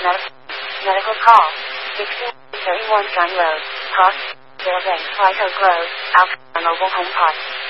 Medical call. 1631 Gun Road, Park, Fairbanks, White Oak Grove, Alpha Mobile Home Park.